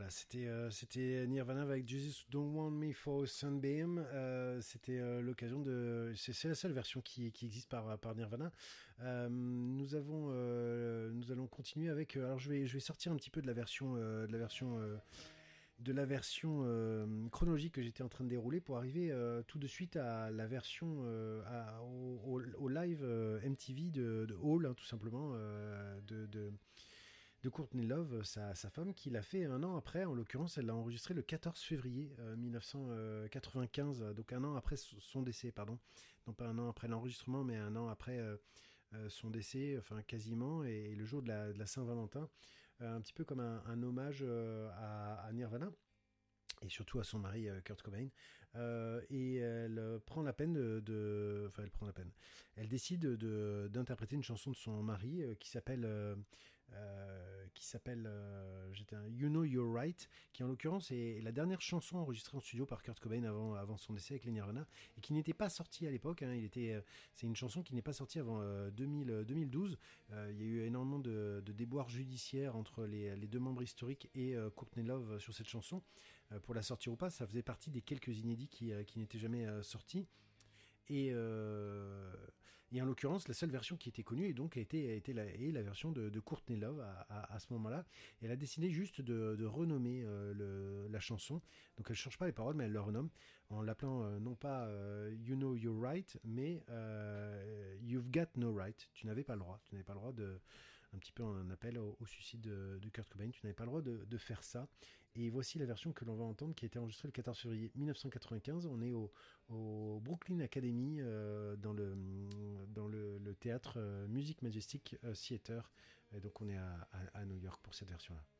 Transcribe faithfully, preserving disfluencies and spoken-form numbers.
Voilà, c'était euh, c'était Nirvana avec Jesus Don't Want Me for Sunbeam. Euh, c'était euh, l'occasion de. C'est, c'est la seule version qui, qui existe par par Nirvana. Euh, nous avons euh, nous allons continuer avec. Alors je vais je vais sortir un petit peu de la version euh, de la version euh, de la version euh, chronologique que j'étais en train de dérouler pour arriver euh, tout de suite à la version euh, à, au, au, au live euh, M T V de, de Hall, hein, tout simplement euh, de, de de Courtney Love, sa, sa femme, qui l'a fait un an après. En l'occurrence, elle l'a enregistré le quatorze février euh, mille neuf cent quatre-vingt-quinze, donc un an après son décès, pardon. Non pas un an après l'enregistrement, mais un an après euh, euh, son décès, enfin quasiment, et, et le jour de la, de la Saint-Valentin. Euh, un petit peu comme un, un hommage euh, à, à Nirvana. Et surtout à son mari euh, Kurt Cobain, euh, et elle euh, prend la peine de, de, enfin elle prend la peine, elle décide de, d'interpréter une chanson de son mari euh, qui s'appelle, euh, euh, qui s'appelle, euh, j'étais un You Know You're Right, qui en l'occurrence est la dernière chanson enregistrée en studio par Kurt Cobain avant, avant son décès avec les Nirvana, et qui n'était pas sortie à l'époque. Hein, il était, euh, c'est une chanson qui n'est pas sortie avant euh, deux mille, deux mille douze. Euh, il y a eu énormément de, de déboires judiciaires entre les, les deux membres historiques et euh, Courtney Love sur cette chanson. Euh, pour la sortir ou pas, ça faisait partie des quelques inédits qui, euh, qui n'étaient jamais euh, sortis. Et, euh, et en l'occurrence, la seule version qui était connue et donc a été, a été la, est la version de, de Courtney Love à, à, à ce moment-là. Et elle a décidé juste de, de renommer euh, le, la chanson. Donc elle ne change pas les paroles, mais elle le renomme en l'appelant euh, non pas euh, You Know You're Right, mais euh, You've Got No Right. Tu n'avais pas le droit. Tu n'avais pas le droit de. Un petit peu un appel au, au suicide de, de Kurt Cobain. Tu n'avais pas le droit de, de faire ça. Et voici la version que l'on va entendre qui a été enregistrée le quatorze février mille neuf cent quatre-vingt-quinze. On est au, au Brooklyn Academy euh, dans, le, dans le, le théâtre euh, Music Majestic euh, Theater. Et donc on est à, à, à New York pour cette version-là.